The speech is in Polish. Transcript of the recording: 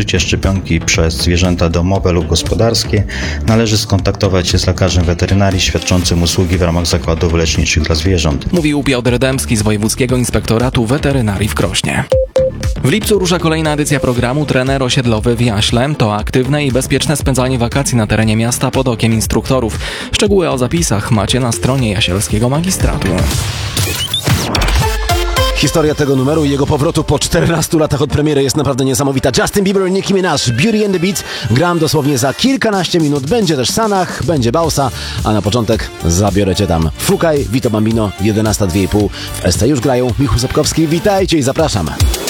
użycie szczepionki przez zwierzęta domowe lub gospodarskie, należy skontaktować się z lekarzem weterynarii świadczącym usługi w ramach zakładów leczniczych dla zwierząt. Mówił Piotr Dębski z Wojewódzkiego Inspektoratu Weterynarii w Krośnie. W lipcu rusza kolejna edycja programu Trener osiedlowy w Jaśle. To aktywne i bezpieczne spędzanie wakacji na terenie miasta pod okiem instruktorów. Szczegóły o zapisach macie na stronie Jasielskiego Magistratu. Historia tego numeru i jego powrotu po 14 latach od premiery jest naprawdę niesamowita. Justin Bieber, Nicki Minaj, Beauty and the Beat. Gram dosłownie za kilkanaście minut. Będzie też Sanach, będzie Bausa, a na początek zabiorę cię tam. Fukaj, Vito Bambino, 11:02 w ST już grają. Michał Sapkowski, witajcie i zapraszam.